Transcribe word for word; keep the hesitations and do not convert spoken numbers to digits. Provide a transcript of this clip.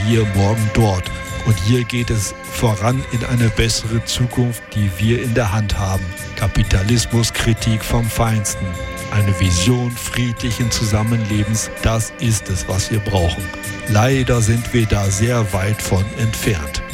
hier, morgen dort. Und hier geht es voran in eine bessere Zukunft, die wir in der Hand haben. Kapitalismuskritik vom Feinsten. Eine Vision friedlichen Zusammenlebens, das ist es, was wir brauchen. Leider sind wir da sehr weit von entfernt.